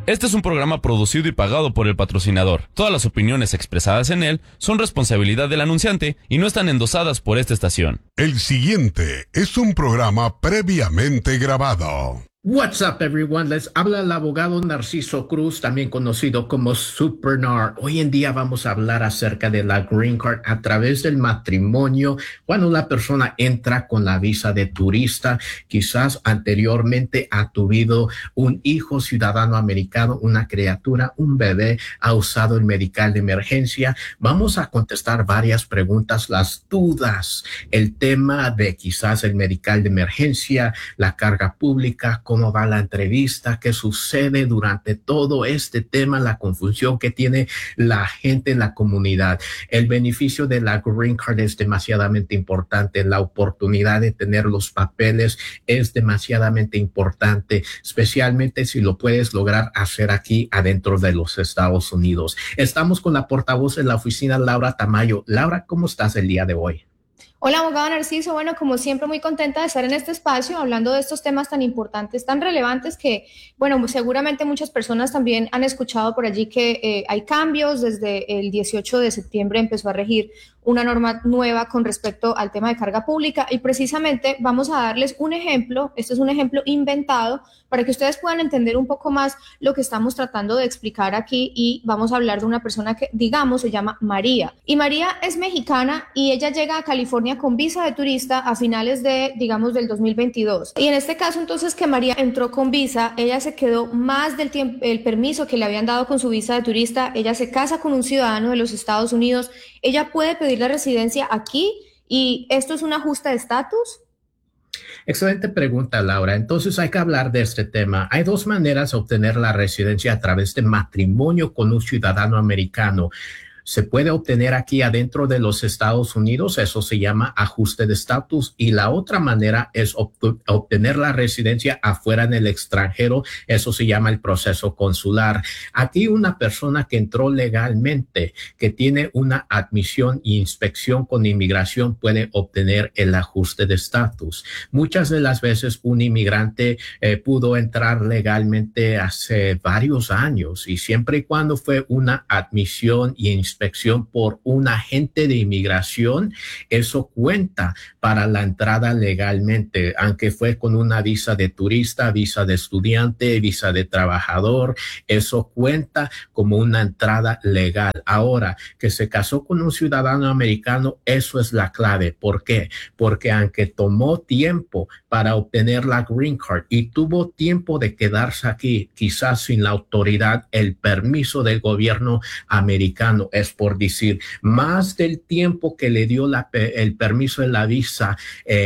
Este es un programa producido y pagado por el patrocinador. Todas las opiniones expresadas en él son responsabilidad del anunciante y no están endosadas por esta estación. El siguiente es un programa previamente grabado. What's up, everyone? Les habla el abogado Narciso Cruz, también conocido como Supernar. Hoy en día vamos a hablar acerca de la Green Card a través del matrimonio. Cuando la persona entra con la visa de turista, quizás anteriormente ha tenido un hijo ciudadano americano, una criatura, un bebé, ha usado el medical de emergencia. Vamos a contestar varias preguntas, las dudas, el tema de quizás el medical de emergencia, la carga pública, cómo va la entrevista, qué sucede durante todo este tema, la confusión que tiene la gente en la comunidad. El beneficio de la Green Card es demasiadamente importante, la oportunidad de tener los papeles es demasiadamente importante, especialmente si lo puedes lograr hacer aquí adentro de los Estados Unidos. Estamos con la portavoz de la oficina, Laura Tamayo. Laura, ¿cómo estás el día de hoy? Hola, abogado Narciso. Bueno, como siempre, muy contenta de estar en este espacio hablando de estos temas tan importantes, tan relevantes que, bueno, seguramente muchas personas también han escuchado por allí que hay cambios. Desde el 18 de septiembre empezó a regir una norma nueva con respecto al tema de carga pública y precisamente vamos a darles un ejemplo. Este es un ejemplo inventado para que ustedes puedan entender un poco más lo que estamos tratando de explicar aquí, y vamos a hablar de una persona que, digamos, se llama María. Y María es mexicana y ella llega a California con visa de turista a finales de, digamos, del 2022. Y en este caso, entonces, que María entró con visa, ella se quedó más del tiempo, el permiso que le habían dado con su visa de turista, ella se casa con un ciudadano de los Estados Unidos, ella puede pedir la residencia aquí y esto es un ajuste de estatus. Excelente pregunta, Laura. Entonces hay que hablar de este tema. Hay dos maneras de obtener la residencia a través de matrimonio con un ciudadano americano. Se puede obtener aquí adentro de los Estados Unidos, eso se llama ajuste de estatus, y la otra manera es obtener la residencia afuera en el extranjero, eso se llama el proceso consular. Aquí una persona que entró legalmente, que tiene una admisión e inspección con inmigración, puede obtener el ajuste de estatus. Muchas de las veces un inmigrante pudo entrar legalmente hace varios años, y siempre y cuando fue una admisión y inspección por un agente de inmigración, eso cuenta para la entrada legalmente, aunque fue con una visa de turista, visa de estudiante, visa de trabajador, eso cuenta como una entrada legal. Ahora, que se casó con un ciudadano americano, eso es la clave. ¿Por qué? Porque aunque tomó tiempo para obtener la Green Card y tuvo tiempo de quedarse aquí, quizás sin la autoridad, el permiso del gobierno americano, es por decir, más del tiempo que le dio el permiso de la visa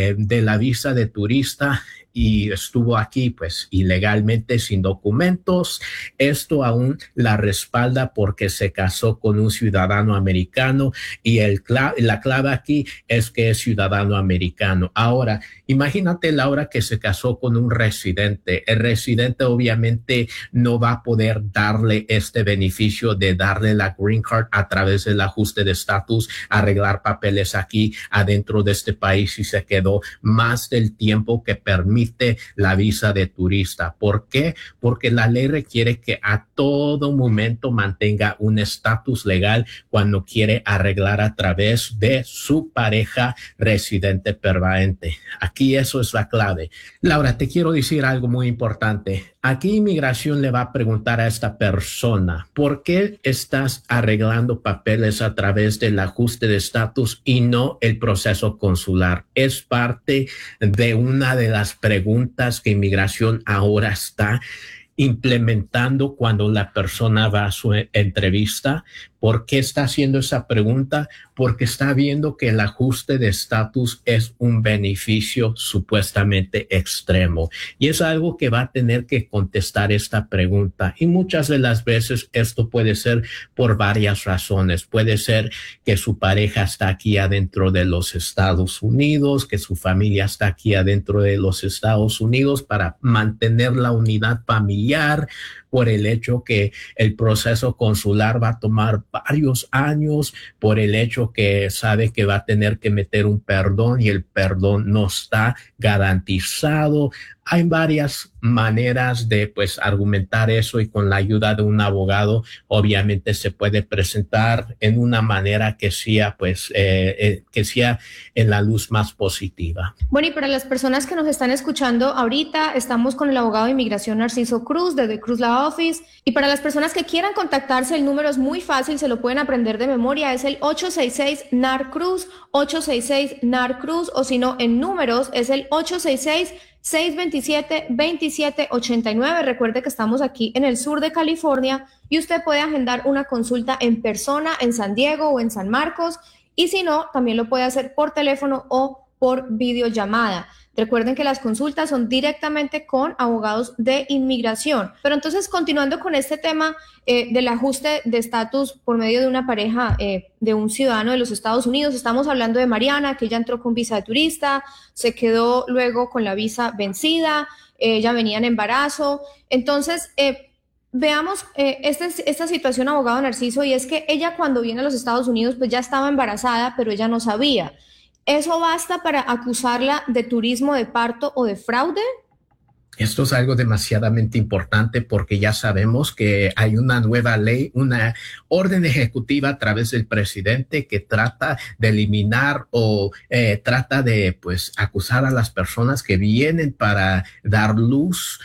de turista, y estuvo aquí pues ilegalmente sin documentos, esto aún la respalda porque se casó con un ciudadano americano, y la clave aquí es que es ciudadano americano. Ahora, imagínate, Laura, que se casó con un residente. El residente obviamente no va a poder darle este beneficio de darle la Green Card a través del ajuste de estatus, arreglar papeles aquí adentro de este país, y se quedó más del tiempo que permite la visa de turista. ¿Por qué? Porque la ley requiere que a todo momento mantenga un estatus legal cuando quiere arreglar a través de su pareja residente permanente. Aquí eso es la clave. Laura, te quiero decir algo muy importante. Aquí inmigración le va a preguntar a esta persona, ¿por qué estás arreglando papeles a través del ajuste de estatus y no el proceso consular? Es parte de una de las preguntas que inmigración ahora está implementando cuando la persona va a su entrevista. ¿Por qué está haciendo esa pregunta? Porque está viendo que el ajuste de estatus es un beneficio supuestamente extremo. Y es algo que va a tener que contestar esta pregunta. Y muchas de las veces esto puede ser por varias razones. Puede ser que su pareja está aquí adentro de los Estados Unidos, que su familia está aquí adentro de los Estados Unidos para mantener la unidad familiar, por el hecho que el proceso consular va a tomar varios años, por el hecho que sabe que va a tener que meter un perdón y el perdón no está garantizado. hay varias maneras de pues argumentar eso, y con la ayuda de un abogado obviamente se puede presentar en una manera que sea pues que sea en la luz más positiva. Bueno, y para las personas que nos están escuchando ahorita, estamos con el abogado de inmigración Narciso Cruz de The Cruz Law Office, y para las personas que quieran contactarse, el número es muy fácil, se lo pueden aprender de memoria, es el 866-NAR-CRUZ, 866-NAR-CRUZ, o si no, en números es el 866-627-2789. Recuerde que estamos aquí en el sur de California y usted puede agendar una consulta en persona en San Diego o en San Marcos, y si no, también lo puede hacer por teléfono o por videollamada. Recuerden que las consultas son directamente con abogados de inmigración. Pero entonces, continuando con este tema del ajuste de estatus por medio de una pareja de un ciudadano de los Estados Unidos, estamos hablando de Mariana, que ella entró con visa de turista, se quedó luego con la visa vencida, ella venía en embarazo. Entonces, veamos esta situación, abogado Narciso, y es que ella cuando viene a los Estados Unidos pues ya estaba embarazada, pero ella no sabía. ¿Eso basta para acusarla de turismo de parto o de fraude? Esto es algo demasiadamente importante porque ya sabemos que hay una nueva ley, una orden ejecutiva a través del presidente que trata de eliminar o trata de pues acusar a las personas que vienen para dar luz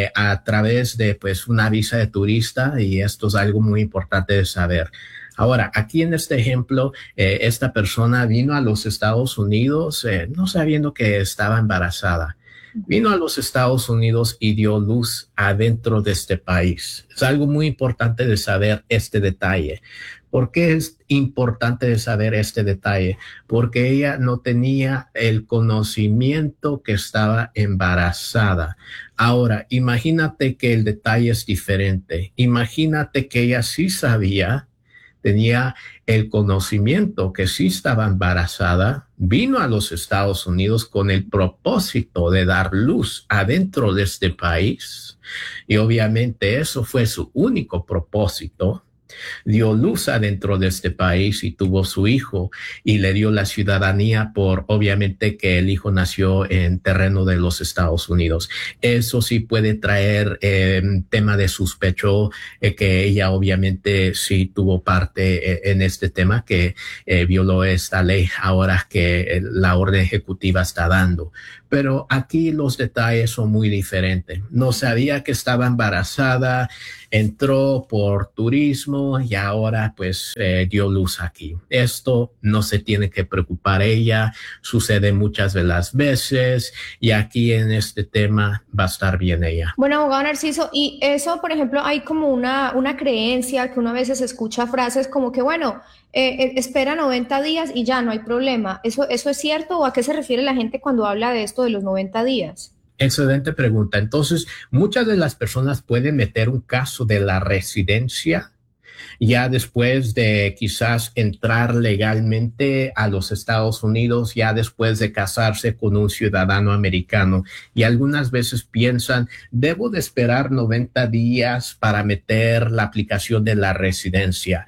a través de pues una visa de turista, y esto es algo muy importante de saber. Ahora, aquí en este ejemplo, esta persona vino a los Estados Unidos no sabiendo que estaba embarazada. Vino a los Estados Unidos y dio luz adentro de este país. Es algo muy importante de saber este detalle. ¿Por qué es importante de saber este detalle? Porque ella no tenía el conocimiento que estaba embarazada. Ahora, imagínate que el detalle es diferente. Imagínate que ella sí sabía, tenía el conocimiento que sí estaba embarazada, vino a los Estados Unidos con el propósito de dar luz adentro de este país, y obviamente eso fue su único propósito. Dio luz adentro de este país y tuvo su hijo, y le dio la ciudadanía por obviamente que el hijo nació en terreno de los Estados Unidos. Eso sí puede traer tema de sospecho que ella obviamente sí tuvo parte en este tema, que violó esta ley ahora que la orden ejecutiva está dando. Pero aquí los detalles son muy diferentes. No sabía que estaba embarazada, entró por turismo y ahora pues dio luz aquí. Esto no se tiene que preocupar ella, sucede muchas de las veces, y aquí en este tema va a estar bien ella. Bueno, abogado Narciso, y eso, por ejemplo, hay como una creencia que uno a veces escucha frases como que, bueno, espera 90 días y ya no hay problema. ¿Eso es cierto, o a qué se refiere la gente cuando habla de esto de los 90 días? Excelente pregunta. Entonces, muchas de las personas pueden meter un caso de la residencia ya después de quizás entrar legalmente a los Estados Unidos, ya después de casarse con un ciudadano americano. Y algunas veces piensan, debo de esperar 90 días para meter la aplicación de la residencia.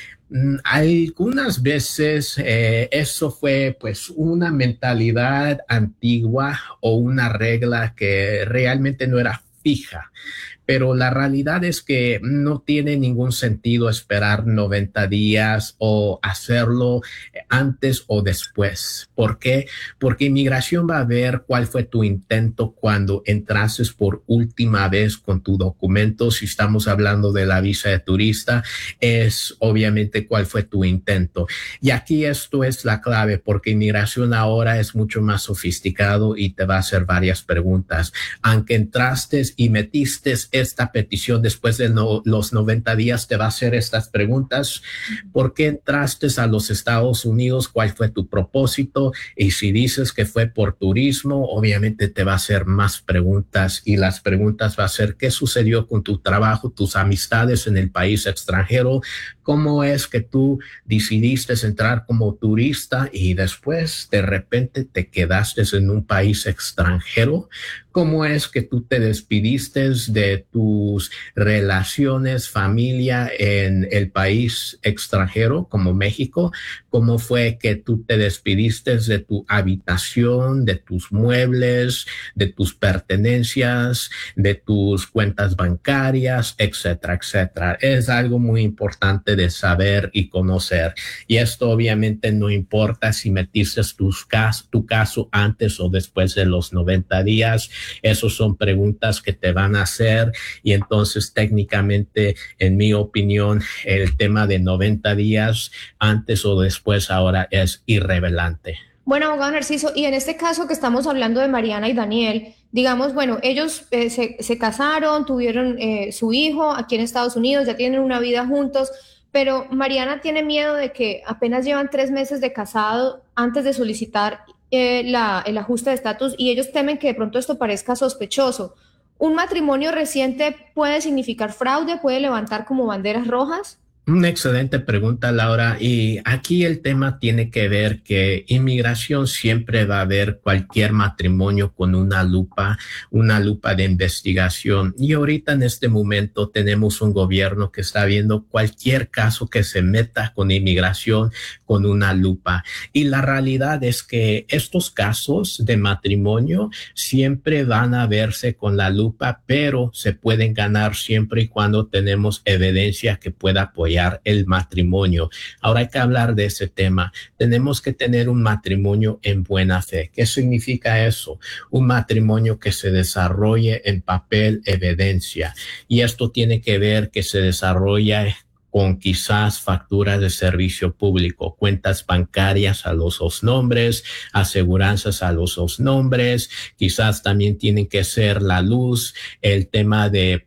Algunas veces eso fue pues una mentalidad antigua o una regla que realmente no era fija. Pero la realidad es que no tiene ningún sentido esperar 90 días o hacerlo antes o después. ¿Por qué? Porque inmigración va a ver cuál fue tu intento cuando entraste por última vez con tu documento. Si estamos hablando de la visa de turista, es obviamente cuál fue tu intento. Y aquí esto es la clave, porque inmigración ahora es mucho más sofisticado y te va a hacer varias preguntas. Aunque entraste y metiste esta petición después de los 90 días, te va a hacer estas preguntas. ¿Por qué entraste a los Estados Unidos? ¿Cuál fue tu propósito? Y si dices que fue por turismo, obviamente te va a hacer más preguntas, y las preguntas va a ser ¿qué sucedió con tu trabajo, tus amistades en el país extranjero? ¿Cómo es que tú decidiste entrar como turista y después de repente te quedaste en un país extranjero? ¿Cómo es que tú te despidiste de tus relaciones, familia en el país extranjero como México? ¿Cómo fue que tú te despidiste de tu habitación, de tus muebles, de tus pertenencias, de tus cuentas bancarias, etcétera, etcétera? Es algo muy importante de saber y conocer. Y esto obviamente no importa si metiste tu caso antes o después de los 90 días. Esas son preguntas que te van a hacer y entonces técnicamente, en mi opinión, el tema de 90 días antes o después ahora es irrelevante. Bueno, abogado Narciso, y en este caso que estamos hablando de Mariana y Daniel, digamos, bueno, ellos se casaron, tuvieron su hijo aquí en Estados Unidos, ya tienen una vida juntos, pero Mariana tiene miedo de que apenas llevan 3 meses de casado antes de solicitar el ajuste de estatus y ellos temen que de pronto esto parezca sospechoso. ¿Un matrimonio reciente puede significar fraude? ¿Puede levantar como banderas rojas? Una excelente pregunta, Laura. Y aquí el tema tiene que ver que inmigración siempre va a ver cualquier matrimonio con una lupa de investigación. Y ahorita en este momento tenemos un gobierno que está viendo cualquier caso que se meta con inmigración con una lupa. Y la realidad es que estos casos de matrimonio siempre van a verse con la lupa, pero se pueden ganar siempre y cuando tenemos evidencia que pueda apoyar el matrimonio. Ahora hay que hablar de ese tema. Tenemos que tener un matrimonio en buena fe. ¿Qué significa eso? Un matrimonio que se desarrolle en papel, evidencia. Y esto tiene que ver que se desarrolla con quizás facturas de servicio público, cuentas bancarias a los 2 nombres, aseguranzas a los 2 nombres, quizás también tienen que ser la luz, el tema de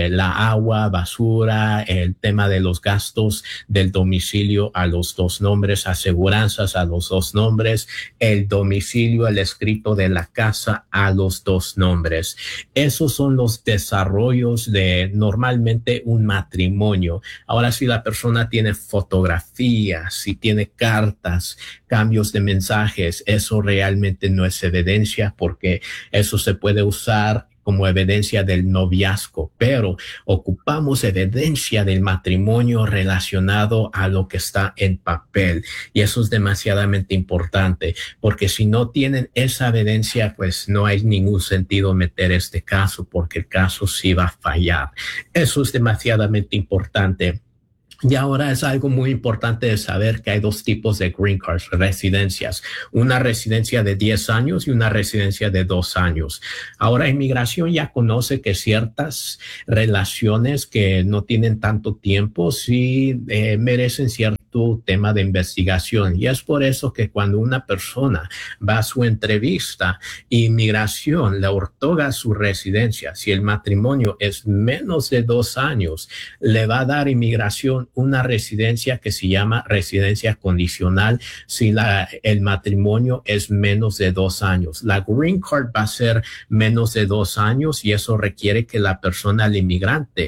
la agua, basura, el tema de los gastos del domicilio a los 2 nombres, aseguranzas a los 2 nombres, el domicilio, el escrito de la casa a los 2 nombres. Esos son los desarrollos de normalmente un matrimonio. Ahora, si la persona tiene fotografías, si tiene cartas, cambios de mensajes, eso realmente no es evidencia porque eso se puede usar como evidencia del noviazgo, pero ocupamos evidencia del matrimonio relacionado a lo que está en papel. Y eso es demasiadamente importante, porque si no tienen esa evidencia, pues no hay ningún sentido meter este caso, porque el caso sí va a fallar. Eso es demasiadamente importante. Y ahora es algo muy importante de saber que hay 2 tipos de green cards, residencias. Una residencia de 10 años y una residencia de 2 años. Ahora, inmigración ya conoce que ciertas relaciones que no tienen tanto tiempo sí merecen cierto tema de investigación. Y es por eso que cuando una persona va a su entrevista, inmigración le otorga su residencia. Si el matrimonio es menos de 2 años, le va a dar inmigración una residencia que se llama residencia condicional si el matrimonio es menos de 2 años. La green card va a ser menos de 2 años y eso requiere que la persona, el inmigrante,